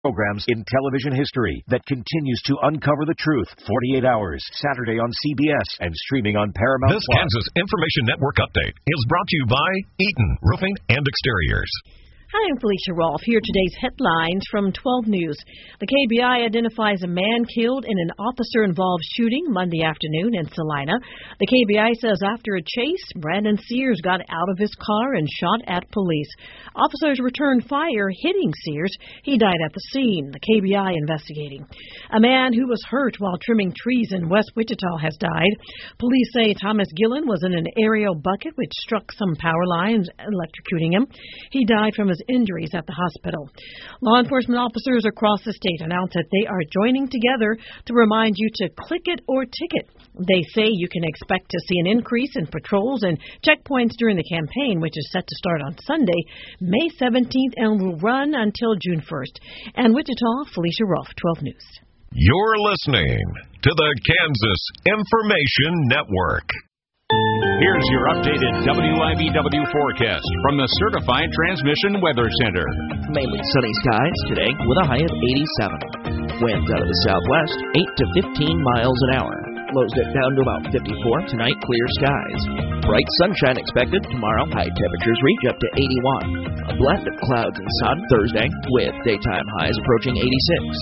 programs in television history that continues to uncover the truth. 48 Hours, Saturday on CBS and streaming on Paramount+. This Kansas Information Network update is brought to you by Eaton Roofing and Exteriors. Hi, I'm Felicia Rolfe. Here are today's headlines from 12 News. The KBI identifies a man killed in an officer-involved shooting Monday afternoon in Salina. The KBI says after a chase, Brandon Sears got out of his car and shot at police. Officers returned fire, hitting Sears. He died at the scene. The KBI investigating. A man who was hurt while trimming trees in West Wichita has died. Police say Thomas Gillen was in an aerial bucket which struck some power lines, electrocuting him. He died from his injuries at the hospital. Law enforcement officers across the state announced that they are joining together to remind you to click it or ticket. They say you can expect to see an increase in patrols and checkpoints during the campaign, which is set to start on Sunday, May 17th, and will run until June 1st. And Wichita, Felicia Rolfe, 12 News. You're listening to the Kansas Information Network. Here's your updated WIBW forecast from the Certified Transmission Weather Center. Mainly sunny skies today with a high of 87. Winds out of the southwest, 8 to 15 miles an hour. Lows dip down to about 54. Tonight, clear skies. Bright sunshine expected tomorrow. High temperatures reach up to 81. A blend of clouds and sun Thursday with daytime highs approaching 86.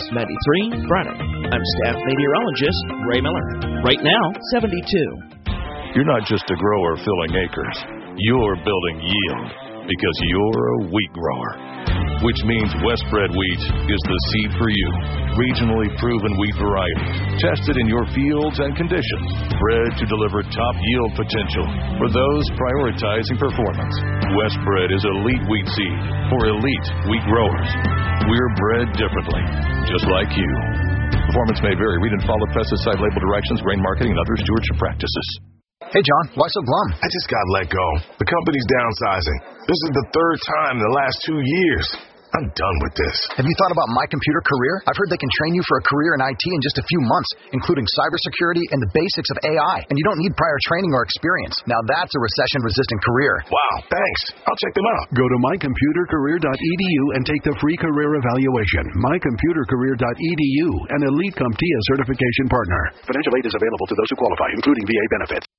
93 Friday. I'm staff meteorologist Ray Miller. Right now, 72. You're not just a grower filling acres. You're building yield because you're a wheat grower, which means Westbred wheat is the seed for you. Regionally proven wheat variety, tested in your fields and conditions, bred to deliver top yield potential for those prioritizing performance. Westbred is elite wheat seed for elite wheat growers. We're bred differently, just like you. Performance may vary. Read and follow pesticide label directions, grain marketing, and other stewardship practices. Hey, John, why so glum? I just got let go. The company's downsizing. This is the third time in the last 2 years. I'm done with this. Have you thought about My Computer Career? I've heard they can train you for a career in IT in just a few months, including cybersecurity and the basics of AI. And you don't need prior training or experience. Now that's a recession-resistant career. Wow, thanks. I'll check them out. Go to mycomputercareer.edu and take the free career evaluation. mycomputercareer.edu, an elite CompTIA certification partner. Financial aid is available to those who qualify, including VA benefits.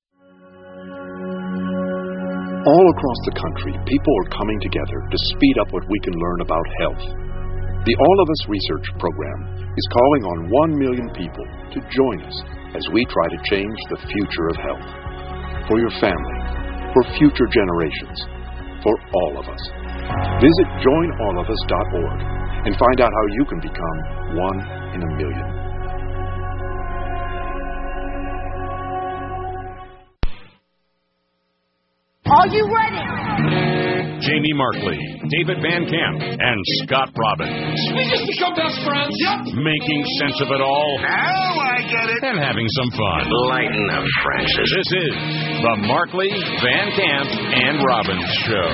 All across the country, people are coming together to speed up what we can learn about health. The All of Us Research Program is calling on 1 million people to join us as we try to change the future of health. For your family, for future generations, for all of us. Visit joinallofus.org and find out how you can become 1 in a million. Are you ready? Jamie Markley, David Van Camp, and Scott Robbins. We just become best friends. Yep. Making sense of it all. Now I get it. And having some fun. Lighten up, Francis. This is the Markley, Van Camp, and Robbins Show.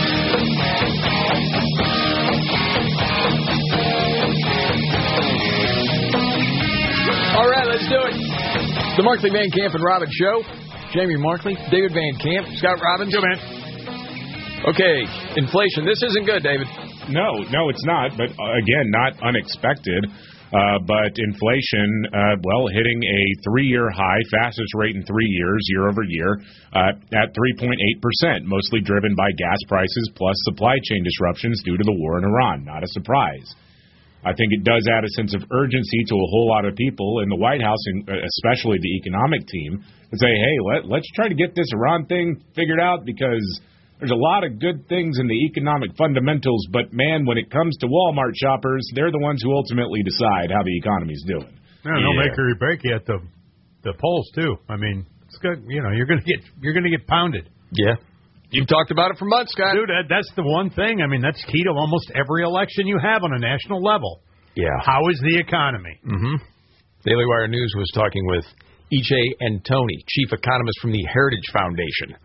All right, let's do it. The Markley, Van Camp, and Robbins Show. Jamie Markley, David Van Camp, Scott Robbins. Go, man. Okay, inflation. This isn't good, David. No, it's not. But, again, not unexpected. But inflation, hitting a 3-year high, fastest rate in 3 years, year over year, at 3.8%, mostly driven by gas prices plus supply chain disruptions due to the war in Iran. Not a surprise. I think it does add a sense of urgency to a whole lot of people in the White House, and especially the economic team, and say, hey, let's try to get this Iran thing figured out, because there's a lot of good things in the economic fundamentals, but, man, when it comes to Walmart shoppers, they're the ones who ultimately decide how the economy's doing. No make or break you at the polls, too. I mean, it's good. You're going to get pounded. Yeah. You've talked about it for months, Scott. Dude, that's the one thing. I mean, that's key to almost every election you have on a national level. Yeah. How is the economy? Mm-hmm. Daily Wire News was talking with E.J. Antoni, chief economist from the Heritage Foundation,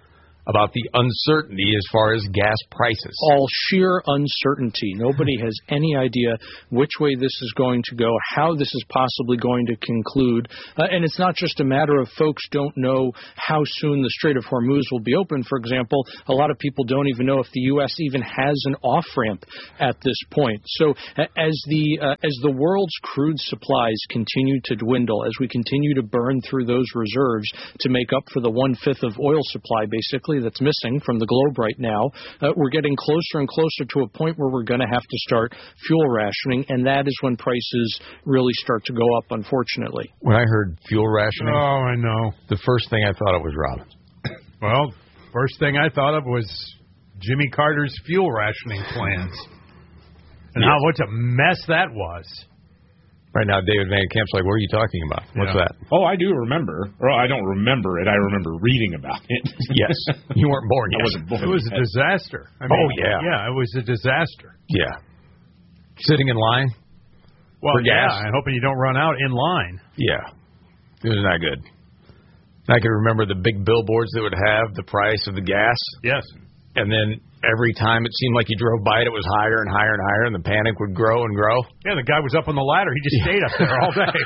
about the uncertainty as far as gas prices. All sheer uncertainty. Nobody has any idea which way this is going to go, how this is possibly going to conclude. And it's not just a matter of folks don't know how soon the Strait of Hormuz will be open. For example, a lot of people don't even know if the U.S. even has an off-ramp at this point. So as the world's crude supplies continue to dwindle, as we continue to burn through those reserves to make up for the 1/5 of oil supply, basically, that's missing from the globe right now, we're getting closer and closer to a point where we're going to have to start fuel rationing, and that is when prices really start to go up, unfortunately. When I heard fuel rationing, I know. The first thing I thought of was Robin. Well, first thing I thought of was Jimmy Carter's fuel rationing plans. And what a mess that was. Right now, David Van Camp's like, what are you talking about? What's that? Oh, I do remember. Or I don't remember it. I remember reading about it. Yes. You weren't born yet. I wasn't born It was yet. a disaster. I mean, Yeah, it was a disaster. Yeah. Sitting in line for gas. And hoping you don't run out in line. Yeah. It was not good. I can remember the big billboards that would have the price of the gas. Yes. And then every time it seemed like you drove by it was higher and higher and higher, and the panic would grow and grow. Yeah, the guy was up on the ladder. He just stayed up there all day.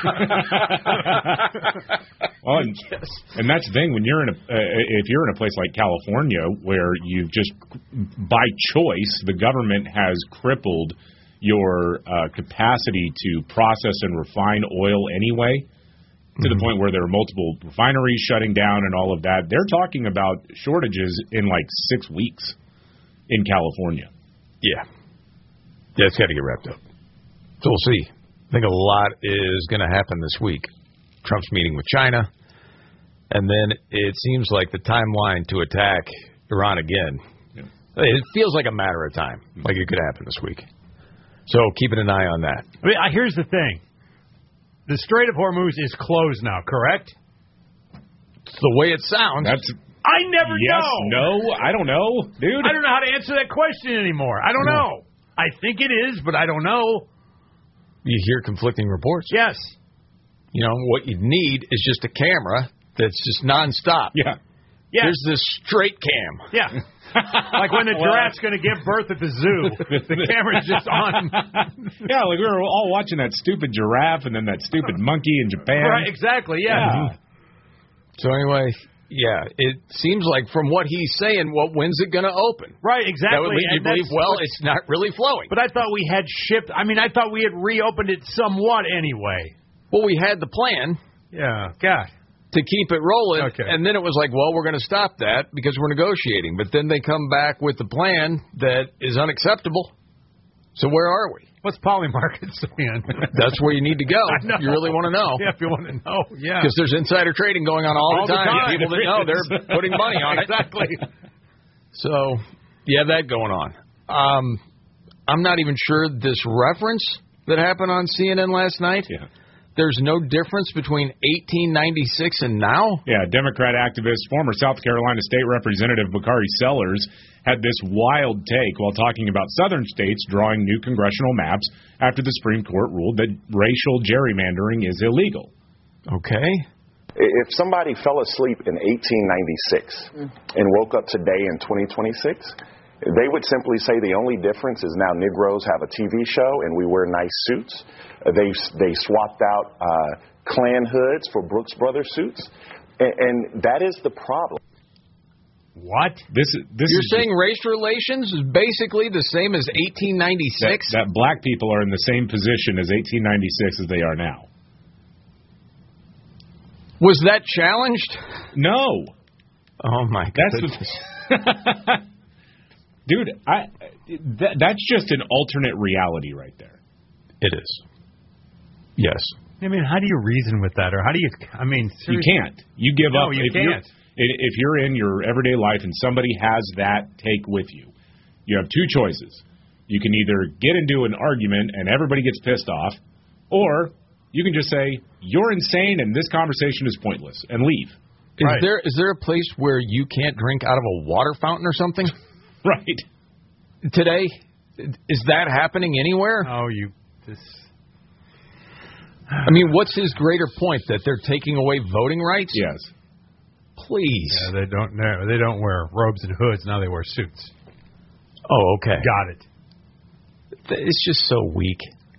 Well, and that's the thing, when you're if you're in a place like California where you've just, by choice, the government has crippled your capacity to process and refine oil anyway, to the point where there are multiple refineries shutting down and all of that. They're talking about shortages in like 6 weeks in California. Yeah. Yeah, it's got to get wrapped up. So we'll see. I think a lot is going to happen this week. Trump's meeting with China, and then it seems like the timeline to attack Iran again. Yeah. It feels like a matter of time, like it could happen this week. So keeping an eye on that. I mean, here's the thing. The Strait of Hormuz is closed now, correct? It's the way it sounds. I never know. No, I don't know, dude. I don't know how to answer that question anymore. I don't know. I think it is, but I don't know. You hear conflicting reports. Yes. You know, what you need is just a camera that's just nonstop. Yeah. There's this straight cam. Yeah. Like when the giraffe's going to give birth at the zoo. The camera's just on. Yeah, like we were all watching that stupid giraffe and then that stupid monkey in Japan. Right, exactly, yeah. So anyway, yeah, it seems like from what he's saying, when's it going to open? Right, exactly. That would lead you to believe, it's not really flowing. But I thought we had I thought we had reopened it somewhat anyway. Well, we had the plan. Yeah, God. To keep it rolling, okay. And then it was like, well, we're going to stop that because we're negotiating. But then they come back with the plan that is unacceptable. So where are we? What's Polymarket saying? That's where you need to go. If you really want to know. Yeah, if you want to know, yeah. Because there's insider trading going on all the time. People that know, they're putting money on it. Exactly. So you have that going on. I'm not even sure this reference that happened on CNN last night. Yeah. There's no difference between 1896 and now? Yeah, Democrat activist, former South Carolina State Representative Bakari Sellers had this wild take while talking about southern states drawing new congressional maps after the Supreme Court ruled that racial gerrymandering is illegal. Okay. If somebody fell asleep in 1896 and woke up today in 2026, they would simply say the only difference is now Negroes have a TV show and we wear nice suits. They swapped out Klan hoods for Brooks Brothers suits, and that is the problem. What? You're saying race relations is basically the same as 1896? That black people are in the same position as 1896 as they are now. Was that challenged? No. Oh, my goodness. Dude, that's just an alternate reality right there. It is. Yes. I mean, how do you reason with that? Or how do you, seriously? You can't. You give up. You can't. If you're in your everyday life and somebody has that take with you, you have two choices. You can either get into an argument and everybody gets pissed off, or you can just say, you're insane and this conversation is pointless, and leave. Is there a place where you can't drink out of a water fountain or something? Right. Today? Is that happening anywhere? Oh, I mean, what's his greater point? That they're taking away voting rights? Yes. please. Yeah, they don't wear robes and hoods. Now they wear suits. Oh, okay. Got it. It's just so weak.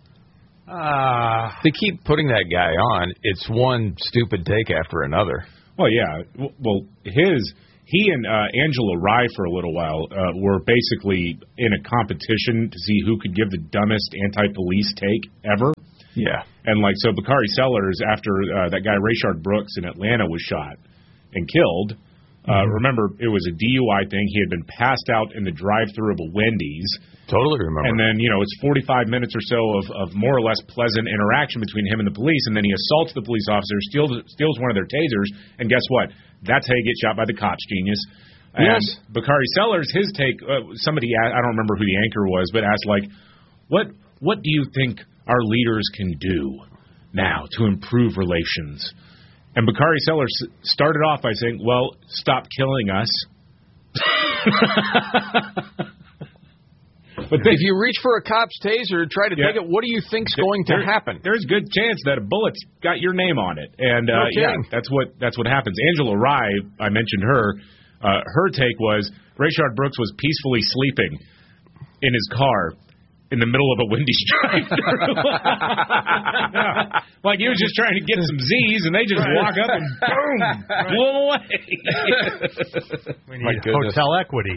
They keep putting that guy on. It's one stupid take after another. Well, yeah. Well, he and Angela Rye for a little while were basically in a competition to see who could give the dumbest anti-police take ever. Yeah. And so Bakari Sellers, after that guy Rayshard Brooks in Atlanta was shot and killed, remember it was a DUI thing. He had been passed out in the drive-thru of a Wendy's. Totally remember. And then, it's 45 minutes or so of more or less pleasant interaction between him and the police, and then he assaults the police officer, steals one of their tasers, and guess what? That's how you get shot by the cops, genius. And Yes. Bakari Sellers, his take, somebody, I don't remember who the anchor was, but asked, what do you think our leaders can do now to improve relations? And Bakari Sellers started off by saying, well, stop killing us. But if you reach for a cop's taser, try to take it, what do you think's going to happen? There's a good chance that a bullet's got your name on it. And that's what happens. Angela Rye, I mentioned her. Her take was Rayshard Brooks was peacefully sleeping in his car in the middle of a Wendy's drive-thru. Like he was just trying to get some Z's, and they just walk up and boom, blew him away. We need hotel equity.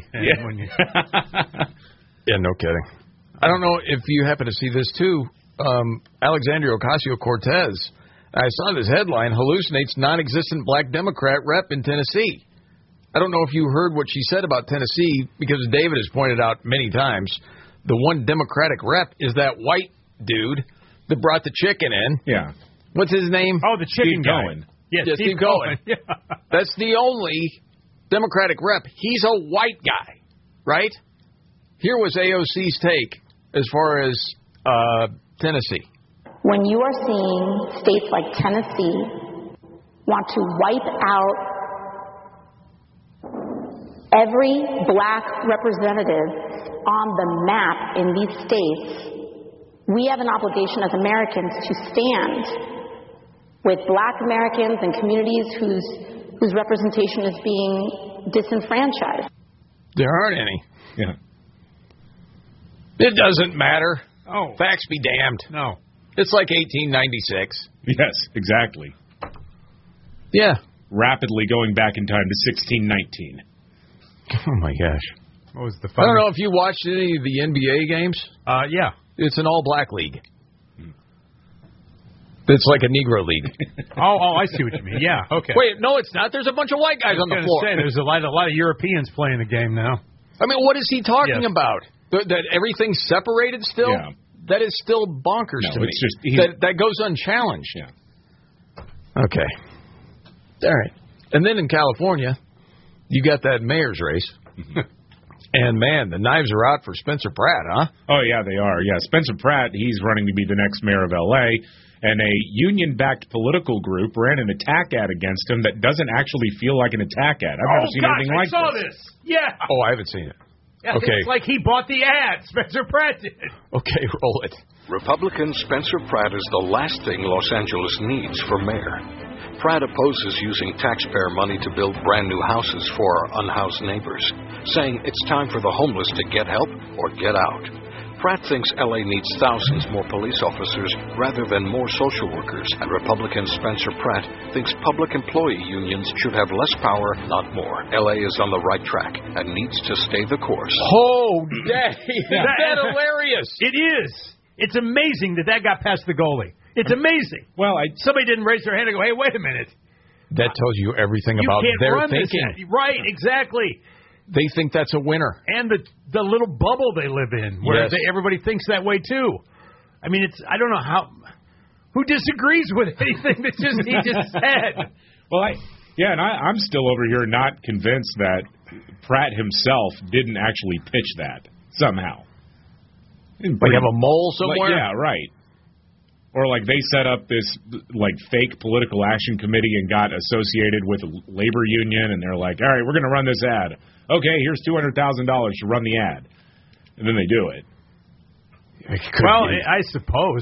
Yeah, no kidding. I don't know if you happen to see this, too. Alexandria Ocasio-Cortez, I saw this headline, hallucinates non-existent black Democrat rep in Tennessee. I don't know if you heard what she said about Tennessee, because David has pointed out many times, the one Democratic rep is that white dude that brought the chicken in. Yeah. What's his name? Oh, the chicken Steve guy. Cohen. Yeah, Steve Cohen. Yeah. That's the only Democratic rep. He's a white guy, right? Here was AOC's take as far as Tennessee. When you are seeing states like Tennessee want to wipe out every black representative on the map in these states, we have an obligation as Americans to stand with black Americans and communities whose representation is being disenfranchised. There aren't any. Yeah. It doesn't matter. Oh. Facts be damned. No. It's like 1896. Yes, exactly. Yeah. Rapidly going back in time to 1619. Oh, my gosh. What was the I don't know if you watched any of the NBA games. Yeah. It's an all-black league. It's like a Negro league. Oh, I see what you mean. Yeah, okay. Wait, no, it's not. There's a bunch of white guys on the floor. There's a lot of Europeans playing the game now. I mean, what is he talking about? That everything's separated still? Yeah. That is still bonkers to me. It's just, that goes unchallenged. Yeah. Okay. All right. And then in California, you got that mayor's race. And, man, the knives are out for Spencer Pratt, huh? Oh, yeah, they are. Yeah, Spencer Pratt, he's running to be the next mayor of L.A., and a union-backed political group ran an attack ad against him that doesn't actually feel like an attack ad. I've never seen anything like I saw this. Yeah. Oh, I haven't seen it. Yeah, okay. It's like he bought the ad. Spencer Pratt did. Okay, roll it. Republican Spencer Pratt is the last thing Los Angeles needs for mayor. Pratt opposes using taxpayer money to build brand new houses for our unhoused neighbors, saying it's time for the homeless to get help or get out. Pratt thinks L.A. needs thousands more police officers rather than more social workers, and Republican Spencer Pratt thinks public employee unions should have less power, not more. L.A. is on the right track and needs to stay the course. Oh, that hilarious. It is. It's amazing that got past the goalie. It's amazing. Well, somebody didn't raise their hand and go, hey, wait a minute. That tells you everything about their thinking. Right, exactly. They think that's a winner. And the little bubble they live in, where everybody thinks that way, too. I mean, I don't know who disagrees with anything that he just said. Well, I'm still over here not convinced that Pratt himself didn't actually pitch that somehow. Like have a mole somewhere? Yeah, right. Or like they set up this like fake political action committee and got associated with a labor union, and they're like, all right, we're going to run this ad. Okay, here's $200,000 to run the ad. And then they do it. Well, I suppose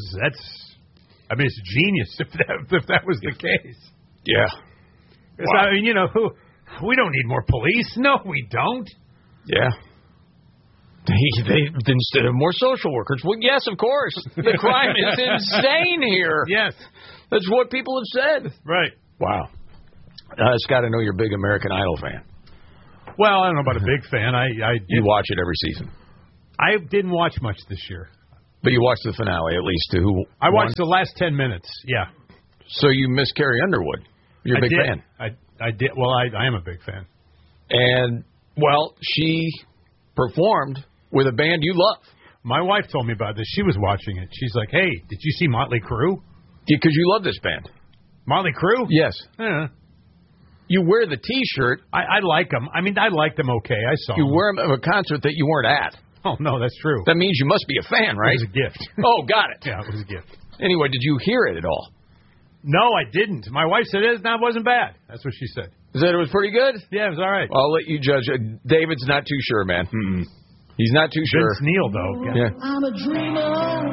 it's genius if that was the case. Yeah. Wow. I mean, We don't need more police. No, we don't. Yeah. They instead of more social workers. Well, yes, of course. The crime is insane here. Yes. That's what people have said. Right. Wow. Scott, I know you're a big American Idol fan. Well, I don't know about a big fan. You watch it every season. I didn't watch much this year. But you watched the finale, at least, to who I watched won? the last 10 minutes, yeah. So you miss Carrie Underwood. You're a big fan. I did. Well, I am a big fan. And, well, she performed with a band you love. My wife told me about this. She was watching it. She's like, hey, did you see Motley Crue? Because you love this band. Motley Crue? Yes. Yeah. You wear the T-shirt. I like them. I mean, I like them okay. I saw them. You wear them at a concert that you weren't at. Oh, no, that's true. That means you must be a fan, right? It was a gift. Oh, got it. Yeah, it was a gift. Anyway, did you hear it at all? No, I didn't. My wife said it wasn't bad. That's what she said. Said it was pretty good? Yeah, it was all right. I'll let you judge. David's not too sure, man. He's not too sure. Vince Neil, though. Yeah. I'm a dreamer,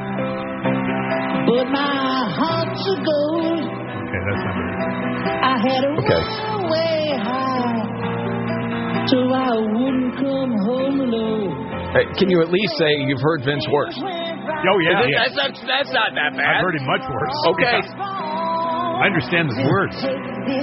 but my heart's a gold. Okay, that's not good. I had a runaway high, so I wouldn't come home alone. Hey, can you at least say you've heard Vince worse? Oh, yeah. That's not that bad. I've heard him much worse. Okay. Yeah. I understand the words.